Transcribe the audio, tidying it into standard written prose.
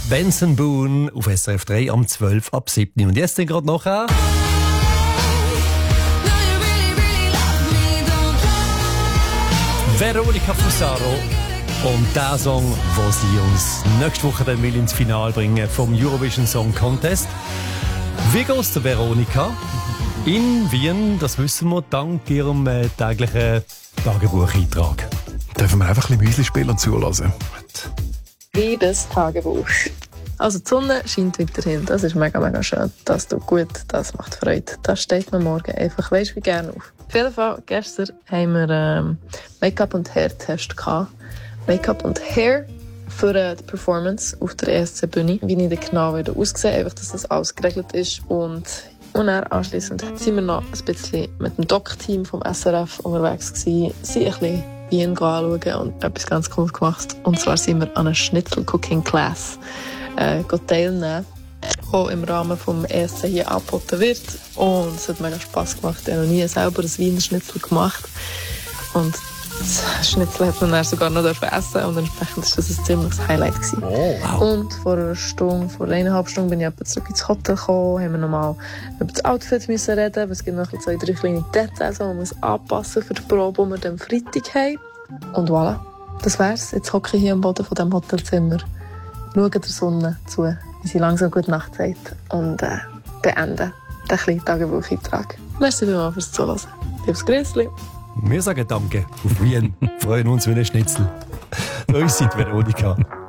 Benson Boone auf SRF 3 am 12 ab 7. Und jetzt gerade nachher. Veronica Fusaro und der Song, den sie uns nächste Woche dann will ins Finale bringen vom Eurovision Song Contest. Wie geht's der Veronica? In Wien, das wissen wir, dank ihrem täglichen Tagebucheintrag. Dürfen wir einfach ein bisschen Müsli spielen und zulassen? Liebes Tagebuch. Also die Sonne scheint weiterhin, das ist mega, mega schön. Das tut gut, das macht Freude. Das steht mir morgen einfach, weisst wie gerne auf. Auf jeden Fall, gestern haben wir Make-up- und Hair-Test gehabt. Make-up und Hair für die Performance auf der ESC-Bühne. Wie ich dann genau wieder ausgesehen, einfach, dass das alles geregelt ist. Und dann anschliessend sind wir noch ein bisschen mit dem Doc-Team vom SRF unterwegs gewesen, sie ein bisschen Wien anschauen und etwas ganz Cooles gemacht. Und zwar sind wir an einer Schnitzel-Cooking-Class teilnehmen, die im Rahmen des ESC hier angeboten wird. Und es hat mega Spass gemacht. Ich habe noch nie selber ein Wiener Schnitzel gemacht. Und das Schnitzel hat man dann sogar noch essen und entsprechend war das ein ziemliches Highlight gewesen. Oh, wow. Und vor 1,5 Stunden bin ich etwa zurück ins Hotel gekommen, haben wir nochmal über das Outfit müssen reden. Es gibt noch 2, 3 kleine Details, die man anpassen muss für die Probe, die wir am Freitag haben. Und voilà, das wär's. Jetzt hocke ich hier am Boden von diesem Hotelzimmer, schaue der Sonne zu, wie sie langsam gute Nacht sagt und beende den kleinen Tagebucheintrag. Merci vielmals fürs Zuhören. Liebes Grüßli. Wir sagen Danke auf Wien. Freuen uns wie ein Schnitzel. Uns seid Veronica.